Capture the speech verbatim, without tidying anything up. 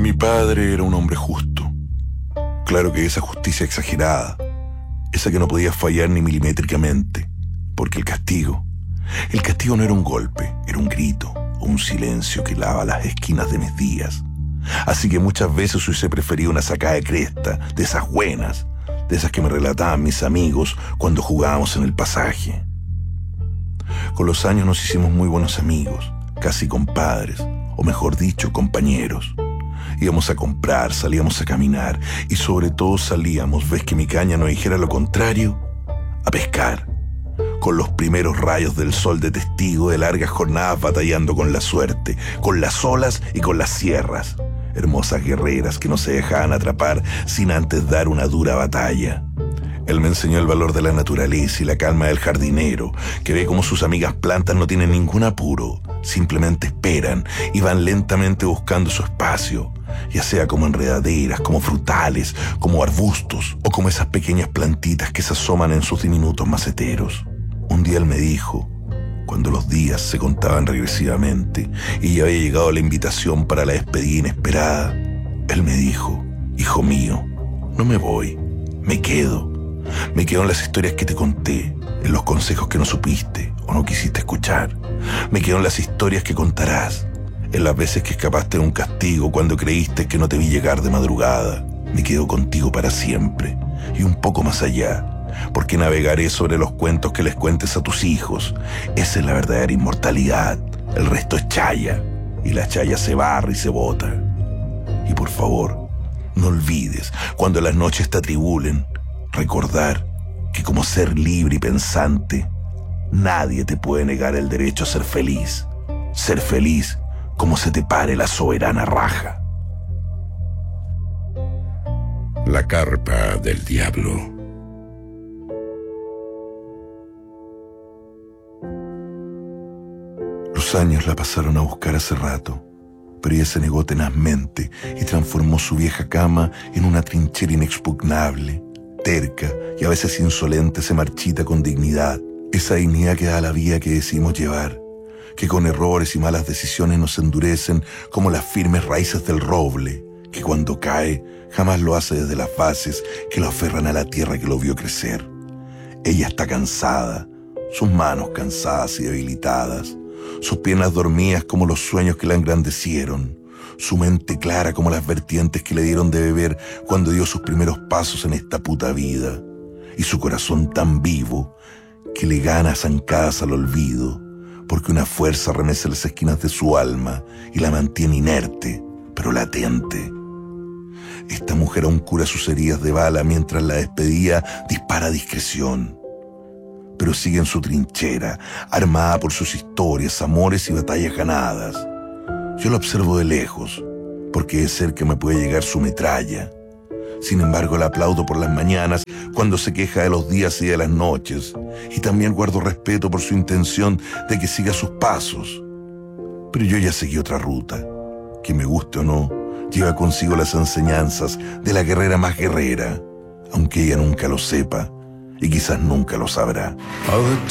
Mi padre era un hombre justo. Claro que esa justicia exagerada, esa que no podía fallar ni milimétricamente, porque el castigo, el castigo no era un golpe, era un grito o un silencio que lava las esquinas de mis días. Así que muchas veces hubiese preferido una sacada de cresta, de esas buenas, de esas que me relataban mis amigos cuando jugábamos en el pasaje. Con los años nos hicimos muy buenos amigos, casi compadres, o mejor dicho, compañeros. Íbamos a comprar, salíamos a caminar y sobre todo salíamos, ves que mi caña no dijera lo contrario, a pescar, con los primeros rayos del sol de testigo de largas jornadas batallando con la suerte, con las olas y con las sierras. Hermosas guerreras que no se dejaban atrapar sin antes dar una dura batalla. Él me enseñó el valor de la naturaleza y la calma del jardinero, que ve cómo sus amigas plantas no tienen ningún apuro, simplemente esperan y van lentamente buscando su espacio, ya sea como enredaderas, como frutales, como arbustos o como esas pequeñas plantitas que se asoman en sus diminutos maceteros. Un día él me dijo, cuando los días se contaban regresivamente y ya había llegado la invitación para la despedida inesperada, él me dijo, hijo mío, no me voy, me quedo. Me quedo en las historias que te conté, en los consejos que no supiste o no quisiste escuchar. Me quedo en las historias que contarás, en las veces que escapaste de un castigo cuando creíste que no te vi llegar de madrugada. Me quedo contigo para siempre y un poco más allá, porque navegaré sobre los cuentos que les cuentes a tus hijos. Esa es la verdadera inmortalidad. El resto es chaya, y la chaya se barra y se bota. Y por favor, no olvides, cuando las noches te atribulen, recordar que como ser libre y pensante, nadie te puede negar el derecho a ser feliz. Ser feliz como se te pare la soberana raja. La carpa del diablo. Los años la pasaron a buscar hace rato, pero ella se negó tenazmente y transformó su vieja cama en una trinchera inexpugnable. Terca y a veces insolente se marchita con dignidad, esa dignidad que da la vida que decidimos llevar, que con errores y malas decisiones nos endurecen como las firmes raíces del roble, que cuando cae jamás lo hace desde las bases que lo aferran a la tierra que lo vio crecer. Ella está cansada, sus manos cansadas y debilitadas, sus piernas dormidas como los sueños que la engrandecieron, su mente clara como las vertientes que le dieron de beber cuando dio sus primeros pasos en esta puta vida, y su corazón tan vivo que le gana zancadas al olvido, porque una fuerza remece las esquinas de su alma y la mantiene inerte, pero latente. Esta mujer aún cura sus heridas de bala mientras la despedida dispara a discreción, pero sigue en su trinchera, armada por sus historias, amores y batallas ganadas. Yo la observo de lejos, porque de cerca me puede llegar su metralla. Sin embargo, la aplaudo por las mañanas cuando se queja de los días y de las noches, y también guardo respeto por su intención de que siga sus pasos. Pero yo ya seguí otra ruta, que me guste o no, lleva consigo las enseñanzas de la guerrera más guerrera, aunque ella nunca lo sepa, y quizás nunca lo sabrá. All the